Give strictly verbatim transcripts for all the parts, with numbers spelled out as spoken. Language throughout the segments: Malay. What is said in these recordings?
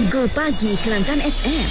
Go Pagi Kelantan F M.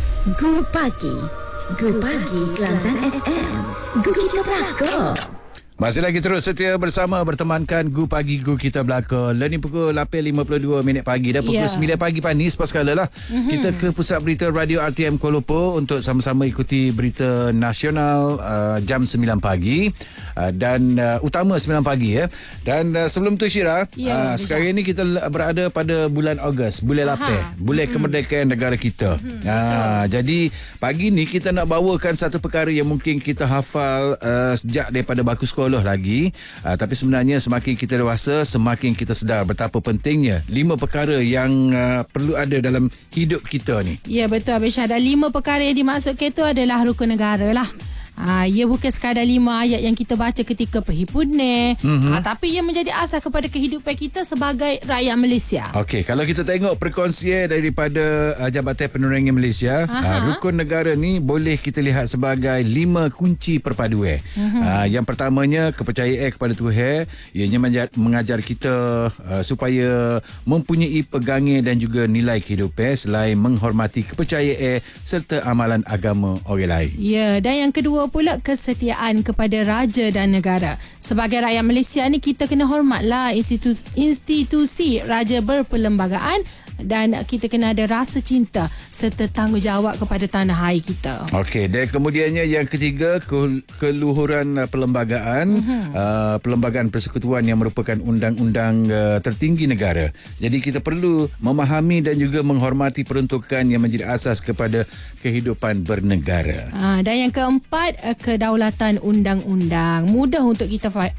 Go Pagi. Go Pagi Kelantan F M. Go Kita Belakang. Masih lagi terus setia bersama bertemankan Gu Pagi Gu Kita Belakang. Learning pukul lapan lima puluh dua minit pagi dah pukul yeah. sembilan pagi pani sepas kala lah. Mm-hmm. Kita ke pusat berita Radio R T M Kuala Lumpur untuk sama-sama ikuti berita nasional uh, jam sembilan pagi uh, dan uh, utama sembilan pagi ya. Dan uh, sebelum tu Syira, yeah, uh, sekarang ini kita berada pada bulan Ogos, bulan lapan, bulan mm-hmm. kemerdekaan negara kita. Mm-hmm. Uh, jadi pagi ni kita nak bawakan satu perkara yang mungkin kita hafal uh, sejak daripada baku sekolah lagi, uh, tapi sebenarnya semakin kita dewasa semakin kita sedar betapa pentingnya lima perkara yang uh, perlu ada dalam hidup kita ni. Ya, betul Abis Syah. Dan lima perkara yang dimaksudkan itu adalah rukun negara lah. Ha, ia bukan sekadar lima ayat yang kita baca ketika perhimpunan, mm-hmm. ha, tapi ia menjadi asas kepada kehidupan kita sebagai rakyat Malaysia. Okey, kalau kita tengok perkongsian daripada uh, Jabatan Penerangan Malaysia, uh, rukun negara ni boleh kita lihat sebagai lima kunci perpaduan. Mm-hmm. Uh, yang pertamanya, kepercayaan kepada Tuhan. Ianya mengajar, mengajar kita uh, supaya mempunyai pegangan dan juga nilai kehidupan selain menghormati kepercayaan serta amalan agama orang lain. Ya, dan yang kedua pula kesetiaan kepada raja dan negara. Sebagai rakyat Malaysia ni kita kena hormatlah institusi, institusi raja berperlembagaan dan kita kena ada rasa cinta serta tanggungjawab kepada tanah air kita. Okey, dan kemudiannya yang ketiga, keluhuran perlembagaan, uh-huh. uh, perlembagaan persekutuan yang merupakan undang-undang uh, tertinggi negara. Jadi kita perlu memahami dan juga menghormati peruntukan yang menjadi asas kepada kehidupan bernegara. Uh, dan yang keempat, uh, kedaulatan undang-undang. Mudah untuk kita faham.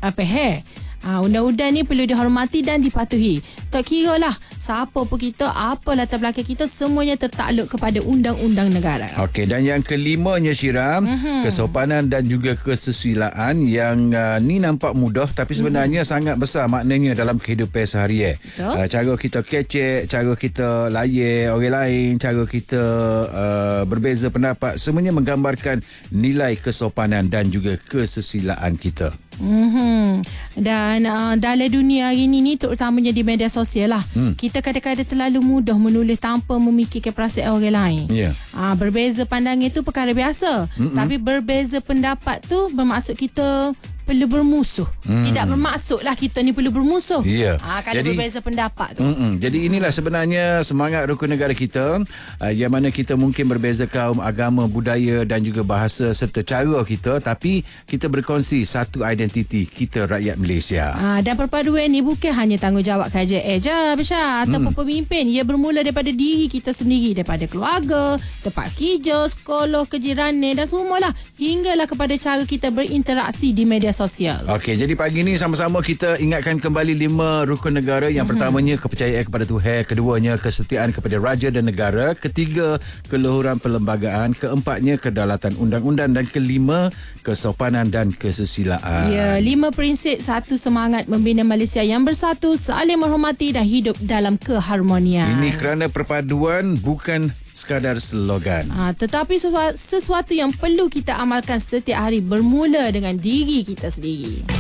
Ha, undang-undang ni perlu dihormati dan dipatuhi. Tak kira lah siapa pun kita, apa latar belakang kita, semuanya tertakluk kepada undang-undang negara. Okey, dan yang kelimanya Syira, uh-huh. kesopanan dan juga kesusilaan yang uh, ni nampak mudah tapi sebenarnya uh-huh. sangat besar maknanya dalam kehidupan seharian. Uh, cara kita kecek, cara kita layan orang lain, cara kita uh, berbeza pendapat, semuanya menggambarkan nilai kesopanan dan juga kesusilaan kita. Mm-hmm. Dan uh, dalam dunia hari ini ni, terutamanya di media sosial lah, hmm. kita kadang-kadang terlalu mudah menulis tanpa memikirkan perasaan orang lain. Yeah. Uh, berbeza pandangan itu perkara biasa. Mm-mm. Tapi berbeza pendapat tu bermaksud kita perlu bermusuh. Hmm. Tidak bermaksudlah kita ni perlu bermusuh. Yeah. Ha, kalau jadi, berbeza pendapat tu. Mm-mm. Jadi inilah sebenarnya semangat rukun negara kita, uh, yang mana kita mungkin berbeza kaum, agama, budaya dan juga bahasa serta cara kita, tapi kita berkongsi satu identiti kita rakyat Malaysia. Ha, dan perpaduan ni bukan hanya tanggungjawab K J A je, Besar, ataupun mm. pemimpin. Ia bermula daripada diri kita sendiri, daripada keluarga, tempat kerja, sekolah, kejiranan dan semualah, hinggalah kepada cara kita berinteraksi di media sosial. Okey, jadi pagi ni sama-sama kita ingatkan kembali lima rukun negara. Yang mm-hmm. pertamanya kepercayaan kepada Tuhan, keduanya kesetiaan kepada raja dan negara, ketiga keluhuran perlembagaan, keempatnya kedaulatan undang-undang dan kelima kesopanan dan kesusilaan. Ya, lima prinsip satu semangat membina Malaysia yang bersatu, saling menghormati dan hidup dalam keharmonian. Ini kerana perpaduan bukan sekadar slogan. Ha, tetapi sesuatu yang perlu kita amalkan setiap hari bermula dengan diri kita sendiri.